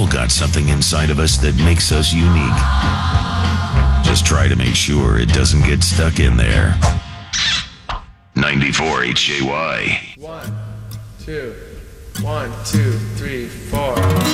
all got something inside of us that makes us unique. Just try to make sure it doesn't get stuck in there. 94 HJY. 1, 2, 1, 2, 3, 4.